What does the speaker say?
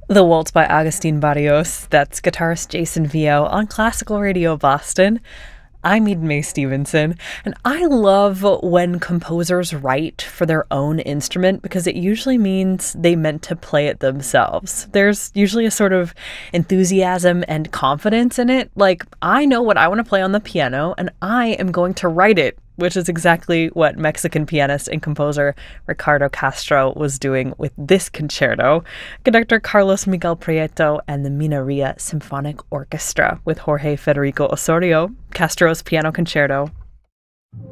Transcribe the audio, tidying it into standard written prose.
The Waltz by Agustin Barrios, that's guitarist Jason Vio on Classical Radio Boston. I'm Eden Mae Stevenson, and I love when composers write for their own instrument because it usually means they meant to play it themselves. There's usually a sort of enthusiasm and confidence in it. Like, I know what I want to play on the piano, and I am going to write it, which is exactly what Mexican pianist and composer Ricardo Castro was doing with this concerto. Conductor Carlos Miguel Prieto and the Mineria Symphonic Orchestra with Jorge Federico Osorio, Castro's piano concerto